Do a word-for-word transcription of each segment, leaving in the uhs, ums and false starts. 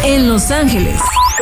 en Los Ángeles.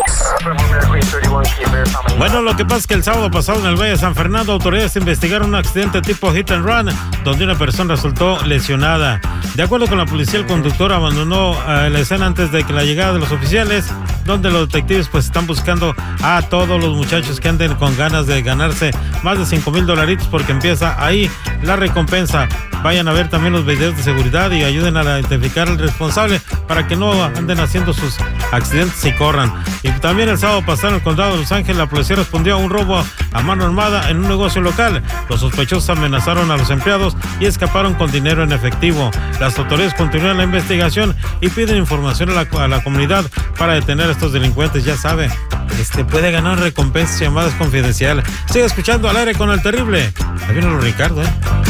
Bueno, lo que pasa es que el sábado pasado en el Valle de San Fernando, autoridades investigaron un accidente tipo hit and run, donde una persona resultó lesionada. De acuerdo con la policía, el conductor abandonó uh, la escena antes de que la llegada de los oficiales, donde los detectives pues están buscando a todos los muchachos que anden con ganas de ganarse más de cinco mil dolaritos, porque empieza ahí la recompensa. Vayan a ver también los videos de seguridad y ayuden a identificar al responsable para que no anden haciendo sus accidentes y corran. Y también el sábado pasado en el condado de Los Ángeles, la policía respondió a un robo a mano armada en un negocio local. Los sospechosos amenazaron a los empleados y escaparon con dinero en efectivo. Las autoridades continúan la investigación y piden información a la, a la comunidad para detener a estos delincuentes. Ya sabe, este puede ganar recompensas y llamadas confidenciales. Sigue escuchando Al Aire con el Terrible. Ahí viene los Ricardo, ¿eh?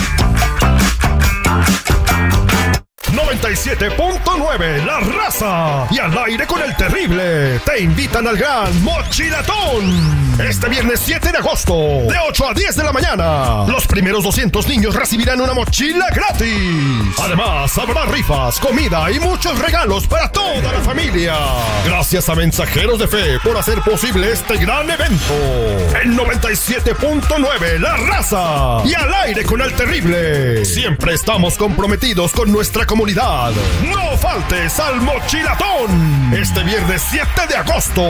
noventa y siete punto nueve La Raza y Al Aire con el Terrible te invitan al gran Mochilatón. Este viernes siete de agosto, de ocho a diez de la mañana, los primeros doscientos niños recibirán una mochila gratis. Además, habrá rifas, comida y muchos regalos para toda la familia. Gracias a Mensajeros de Fe por hacer posible este gran evento. En noventa y siete punto nueve La Raza y Al Aire con el Terrible. Siempre estamos comprometidos con nuestra comunidad. No faltes al Mochilatón este viernes siete de agosto.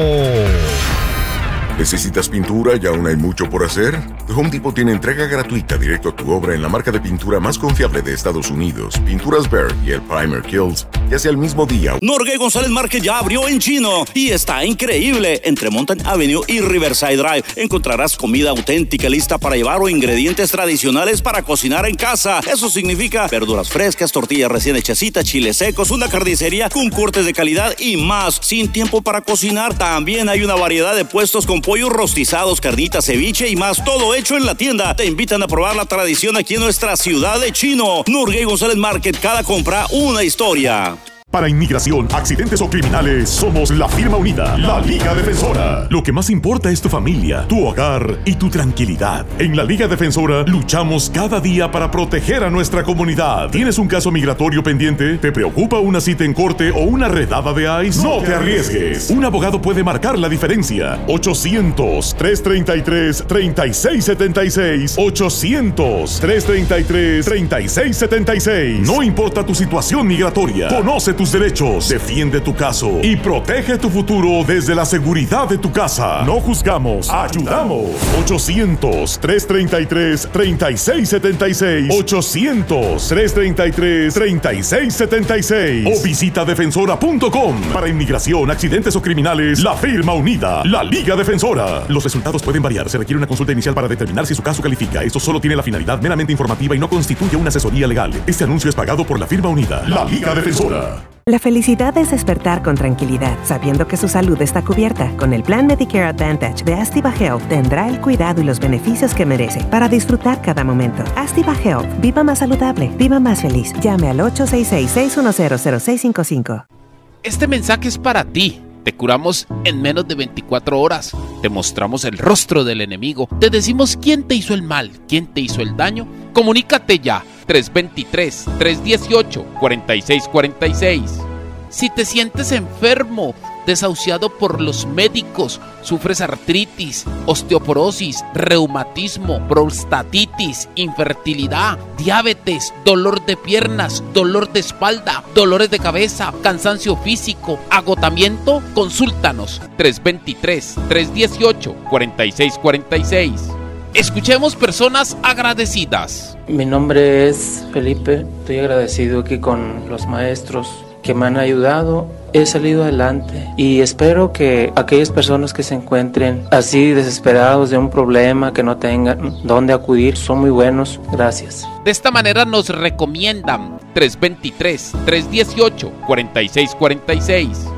¿Necesitas pintura y aún hay mucho por hacer? The Home Depot tiene entrega gratuita directo a tu obra en la marca de pintura más confiable de Estados Unidos, Pinturas Behr y el Primer Kills, ya sea el mismo día. Norgay González Market ya abrió en Chino y está increíble. Entre Mountain Avenue y Riverside Drive encontrarás comida auténtica lista para llevar o ingredientes tradicionales para cocinar en casa. Eso significa verduras frescas, tortillas recién hechecitas, chiles secos, una carnicería con cortes de calidad y más. Sin tiempo para cocinar, también hay una variedad de puestos con pollos rostizados, carnitas, ceviche y más, todo hecho en la tienda. Te invitan a probar la tradición aquí en nuestra ciudad de Chino. Norgay González Market, cada compra una historia. Para inmigración, accidentes o criminales, somos la firma unida, la Liga Defensora. Lo que más importa es tu familia, tu hogar y tu tranquilidad. En la Liga Defensora luchamos cada día para proteger a nuestra comunidad. ¿Tienes un caso migratorio pendiente? ¿Te preocupa una cita en corte o una redada de ICE? No te arriesgues. Un abogado puede marcar la diferencia. ochocientos, trescientos treinta y tres, treinta y seis setenta y seis. ochocientos, trescientos treinta y tres, treinta y seis setenta y seis. No importa tu situación migratoria. Conoce tu tus derechos, defiende tu caso y protege tu futuro desde la seguridad de tu casa. No juzgamos, ayudamos. ochocientos, trescientos treinta y tres, treinta y seis setenta y seis. ochocientos, trescientos treinta y tres, treinta y seis setenta y seis. O visita defensora punto com. Para inmigración, accidentes o criminales, la firma unida, la Liga Defensora. Los resultados pueden variar. Se requiere una consulta inicial para determinar si su caso califica. Esto solo tiene la finalidad meramente informativa y no constituye una asesoría legal. Este anuncio es pagado por la firma unida, la Liga Defensora. La felicidad es despertar con tranquilidad, sabiendo que su salud está cubierta. Con el plan Medicare Advantage de Astiva Health tendrá el cuidado y los beneficios que merece para disfrutar cada momento. Astiva Health, viva más saludable, viva más feliz. Llame al ocho seis seis, seis uno cero, cero seis cinco cinco. Este mensaje es para ti. Te curamos en menos de veinticuatro horas. Te mostramos el rostro del enemigo. Te decimos quién te hizo el mal, quién te hizo el daño. Comunícate ya. tres dos tres, tres uno ocho, cuatro seis cuatro seis. Si te sientes enfermo, desahuciado por los médicos, sufres artritis, osteoporosis, reumatismo, prostatitis, infertilidad, diabetes, dolor de piernas, dolor de espalda, dolores de cabeza, cansancio físico, agotamiento, consúltanos. tres dos tres, tres uno ocho, cuatro seis cuatro seis. Escuchemos personas agradecidas. Mi nombre es Felipe, estoy agradecido aquí con los maestros que me han ayudado. He salido adelante y espero que aquellas personas que se encuentren así desesperados de un problema, que no tengan dónde acudir, son muy buenos. Gracias. De esta manera nos recomiendan tres dos tres, tres uno ocho, cuatro seis cuatro seis.